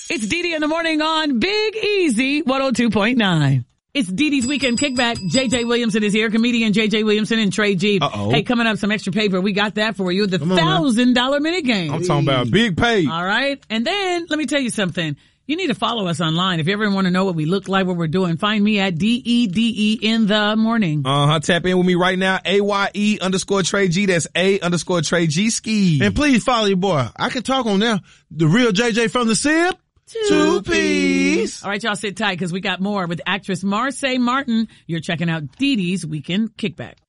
It's Dee Dee in the morning on Big Easy 102.9. It's Dee Dee's Weekend Kickback. JJ Williamson is here. Comedian JJ Williamson and Trey G. Hey, coming up, some extra paper. We got that for you. The $1,000 minute game. I'm talking about a big pay. All right. And then let me tell you something. You need to follow us online. If you ever want to know what we look like, what we're doing, find me at DEDE in the morning. Tap in with me right now. AYE_Trey G. That's A_Trey G ski. And please follow your boy. I can talk on there. The real JJ from the SIP. Two piece. All right, y'all sit tight because we got more with actress Marsai Martin. You're checking out Dee Dee's Weekend Kickback.